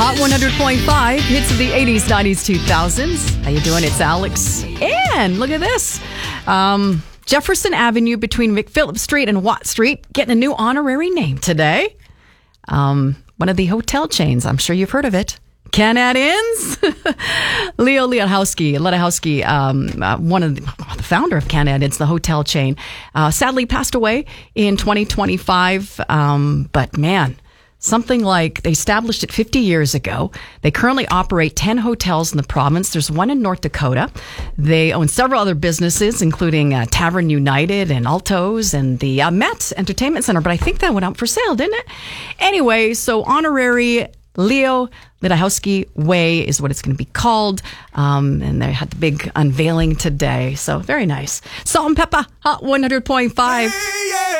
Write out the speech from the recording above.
Hot 100.5, hits of the 80s, 90s, 2000s. How you doing? It's Alex. And look at this. Jefferson Avenue between McPhillips Street and Watt Street getting a new honorary name today. One of the hotel chains. I'm sure you've heard of it. Canad Inns. Leo Ledechowski, one of the founder of Canad Inns, the hotel chain, sadly passed away in 2025. But man, something like they established it 50 years ago. They currently operate 10 hotels in the province. There's one in North Dakota. They own several other businesses, including Tavern United and Altos and the Met Entertainment Center. But I think that went up for sale, didn't it? Anyway, so honorary Leo Ledechowski Way is what it's going to be called. And they had the big unveiling today. So very nice. Salt and Pepper, Hot 100.5.